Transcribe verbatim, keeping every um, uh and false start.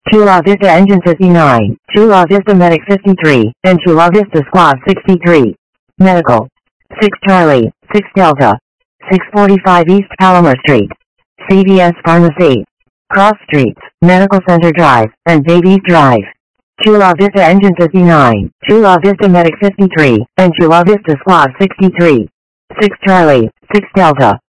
Chula Vista Engine fifty-nine, Chula Vista Medic fifty-three, and Chula Vista Squad sixty-three. Medical. six Charlie, six Delta. six forty-five East Palomar Street. C V S Pharmacy. Cross Streets, Medical Center Drive, and Davies Drive. Chula Vista Engine fifty-nine, Chula Vista Medic fifty-three, and Chula Vista Squad sixty-three. six Charlie, six Delta.